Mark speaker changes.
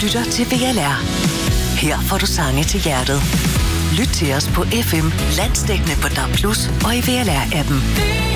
Speaker 1: lytter til VLR. Her får du sange til hjertet. Lyt til os på FM, landsdækkende på DAB+ og i VLR-appen.